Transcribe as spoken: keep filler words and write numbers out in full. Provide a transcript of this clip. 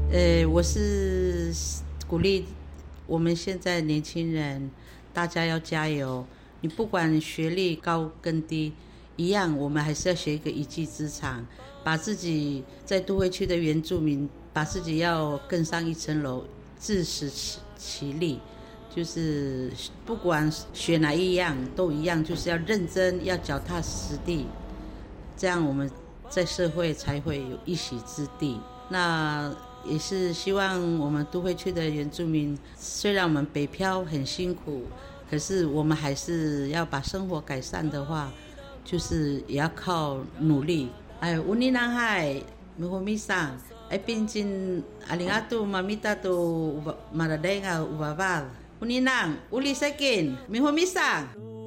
呃，我是鼓励我们现在年轻人，大家要加油。你不管学历高跟低，一样，我们还是要学一个一技之长，把自己在都会区的原住民，把自己要更上一层楼，自食其力。就是不管学哪一样都一样，就是要认真，要脚踏实地，这样我们在社会才会有一席之地。那也是希望我们都会区的原住民，虽然我们北漂很辛苦，可是我们还是要把生活改善的话，就是也要靠努力。哎，乌尼南海米霍米桑，哎，毕竟阿里阿杜马米达杜马达雷亚乌巴巴，乌尼南乌里塞根米霍米桑。